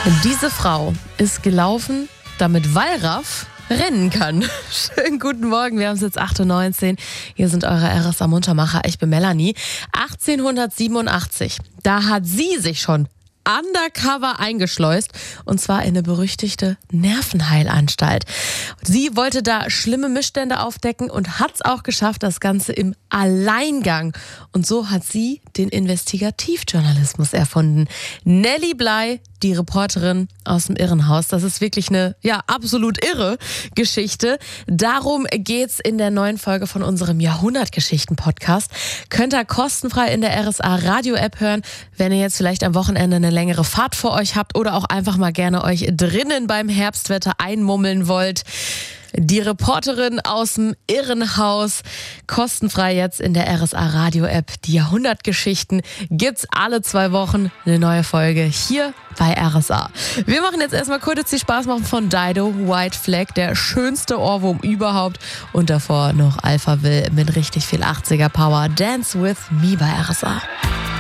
Diese Frau ist gelaufen, damit Wallraff rennen kann. Schönen guten Morgen, wir haben es jetzt 8.19 Uhr. Hier sind eure RSA Muntermacher. Ich bin Melanie. 1887, da hat sie sich schon undercover eingeschleust, und zwar in eine berüchtigte Nervenheilanstalt. Sie wollte da schlimme Missstände aufdecken und hat es auch geschafft, das Ganze im Alleingang. Und so hat sie den Investigativjournalismus erfunden. Nellie Bly, die Reporterin aus dem Irrenhaus. Das ist wirklich eine, absolut irre Geschichte. Darum geht's in der neuen Folge von unserem Jahrhundertgeschichten-Podcast. Könnt ihr kostenfrei in der RSA Radio-App hören, wenn ihr jetzt vielleicht am Wochenende eine längere Fahrt vor euch habt oder auch einfach mal gerne euch drinnen beim Herbstwetter einmummeln wollt. Die Reporterin aus dem Irrenhaus, kostenfrei jetzt in der RSA Radio-App. Die Jahrhundertgeschichten gibt's alle 2 Wochen. Eine neue Folge hier bei RSA. Wir machen jetzt erstmal kurz die Spaß machen von Dido, White Flag, der schönste Ohrwurm überhaupt. Und davor noch Alphaville mit richtig viel 80er Power. Dance with me bei RSA.